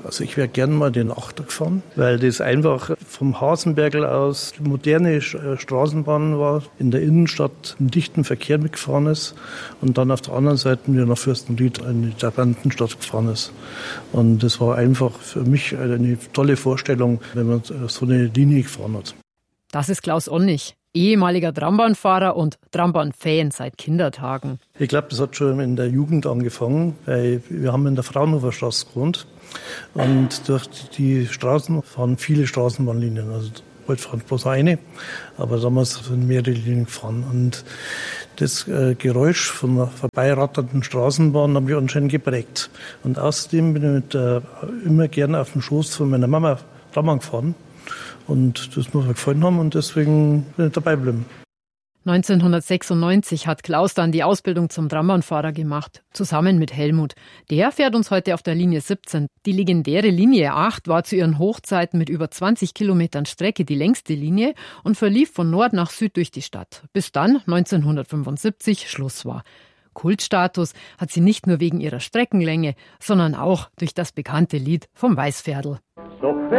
Also ich wäre gern mal den Achter gefahren, weil das einfach vom Hasenbergl aus die moderne Straßenbahn war, in der Innenstadt im dichten Verkehr mitgefahren ist und dann auf der anderen Seite wieder nach Fürstenried in die Trabantenstadt gefahren ist. Und das war einfach für mich eine tolle Vorstellung, wenn man so eine Linie gefahren hat. Das ist Klaus Onnig, ehemaliger Trambahnfahrer und Trambahnfan seit Kindertagen. Ich glaube, das hat schon in der Jugend angefangen, weil wir haben in der Fraunhoferstraße gewohnt und durch die Straßen fahren viele Straßenbahnlinien. Also heute fahren bloß eine, aber damals sind mehrere Linien gefahren. Und das Geräusch von einer vorbeiratternden Straßenbahn hat mich anscheinend geprägt. Und außerdem bin ich immer gerne auf dem Schoß von meiner Mama Trambahn gefahren. Und das muss mir gefallen haben und deswegen bin ich dabei geblieben. 1996 hat Klaus dann die Ausbildung zum Trambahnfahrer gemacht, zusammen mit Helmut. Der fährt uns heute auf der Linie 17. Die legendäre Linie 8 war zu ihren Hochzeiten mit über 20 Kilometern Strecke die längste Linie und verlief von Nord nach Süd durch die Stadt, bis dann 1975 Schluss war. Kultstatus hat sie nicht nur wegen ihrer Streckenlänge, sondern auch durch das bekannte Lied vom Weißpferdl. So